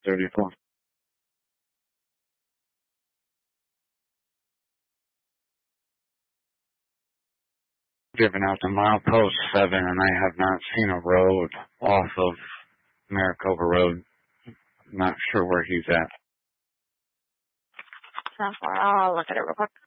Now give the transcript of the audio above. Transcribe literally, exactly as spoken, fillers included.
thirty-four. Driven out to milepost seven, and I have not seen a road off of Maricopa Road. Not sure where he's at. Not far. I'll look at it real quick.